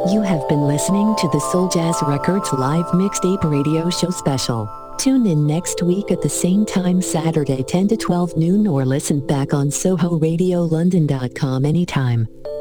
You have been listening to the Soul Jazz Records live mixtape radio show special. Tune in next week at the same time, Saturday 10 to 12 noon, or listen back on SohoRadioLondon.com anytime.